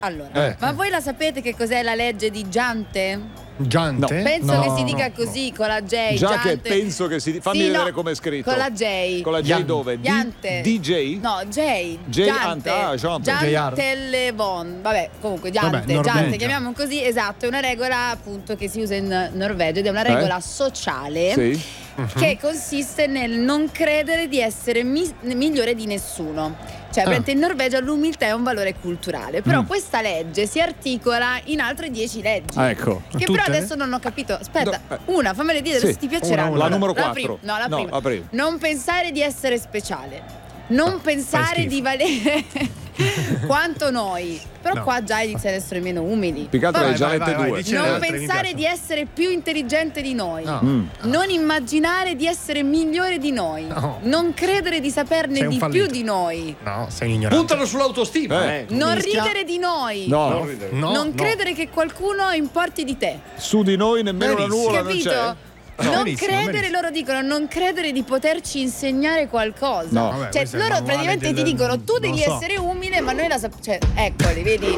Allora, ma voi la sapete che cos'è la legge di Giante? Giante? No. Penso che si dica così, con la J. Già Giante. che penso che si fammi vedere come è scritto. Con la J. Con la J dove? Giante. DJ? No, J. Giante. Giantellevon. Vabbè, comunque Giante, chiamiamo così, esatto, è una regola appunto che si usa in Norvegia ed è una regola sociale. Sì. Che consiste nel non credere di essere migliore di nessuno. Cioè, in Norvegia l'umiltà è un valore culturale. Però questa legge si articola in altre 10 leggi. Ecco. Che però adesso non ho capito. Aspetta, una, fammele dire se ti piaceranno. La numero 4. La prima. Non pensare di essere speciale. Non pensare di valere quanto noi. Però qua già inizia ad essere meno umili. Più che altro hai già lette due. Non pensare di essere più intelligente di noi. Non immaginare di essere migliore di noi. Non credere di saperne di più di noi. No, sei un ignorante. Puntano sull'autostima. Non ridere di noi. Non credere che qualcuno importi di te. Su di noi nemmeno la nuvola non c'è. Capito? Non credere, loro dicono, non credere di poterci insegnare qualcosa. Cioè, loro praticamente ti dicono, tu devi essere umile, ma noi la sappiamo. Cioè, eccoli, vedi?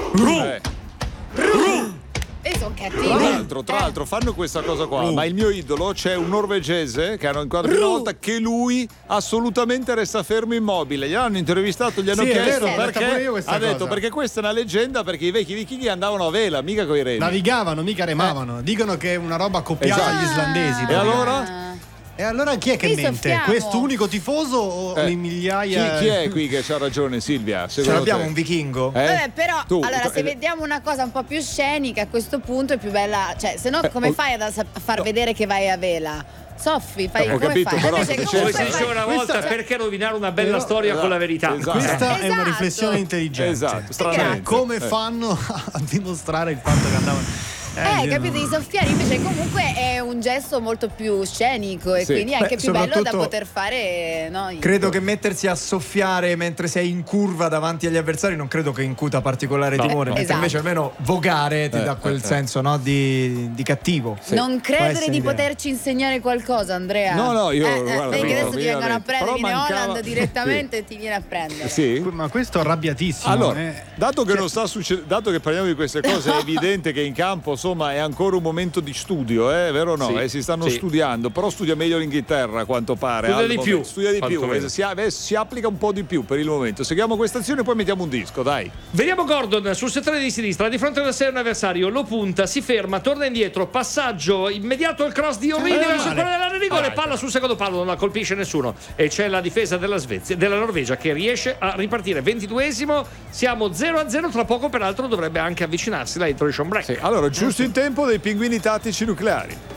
E sono cattivi. Tra l'altro fanno questa cosa qua, ma il mio idolo c'è un norvegese che hanno inquadrato una volta che lui assolutamente resta fermo immobile. Gli hanno intervistato, gli hanno chiesto perché ha detto perché questa è una leggenda, perché i vecchi vichinghi andavano a vela, mica coi remi. Navigavano, mica remavano. Dicono che è una roba copiata agli islandesi. E allora? E allora chi è che mente? Soffiamo. Questo unico tifoso o le migliaia? Chi è qui che c'ha ragione, Silvia? Ce l'abbiamo un vichingo? Vabbè, però allora se vediamo una cosa un po' più scenica a questo punto è più bella. Cioè, se no come fai a far vedere che vai a vela? Soffi, fai come capito, fai? però Come si diceva una volta, perché rovinare una bella storia con la verità? Questa è una riflessione intelligente. Esatto, stranamente. Come fanno a dimostrare il fatto che andavano? Capito, di soffiare invece comunque è un gesto molto più scenico e quindi è anche più bello da poter fare. Credo che mettersi a soffiare mentre sei in curva davanti agli avversari non credo che incuta particolare timore, mentre invece almeno vogare ti dà quel senso di cattivo. Non credere di poterci insegnare qualcosa, Andrea. No, io guarda, vedi che adesso ti vengono a prendere in Holland direttamente e ti viene a prendere. Sì. Ma questo arrabbiatissimo. Allora, dato che non sta succedendo, dato che parliamo di queste cose, è evidente che in campo insomma è ancora un momento di studio, vero o no? Si stanno studiando, però studia meglio l'Inghilterra a quanto pare. Studia di più. Si applica un po' di più per il momento. Seguiamo questa azione e poi mettiamo un disco, dai. Vediamo Gordon sul settore di sinistra, di fronte a sé un avversario, lo punta, si ferma, torna indietro, passaggio immediato al cross di Orrini verso il della rigore, palla sul secondo palo, non la colpisce nessuno e c'è la difesa della Norvegia che riesce a ripartire. 22esimo, siamo 0-0, tra poco peraltro dovrebbe anche avvicinarsi la intermission break. Allora, giusto in tempo dei pinguini tattici nucleari.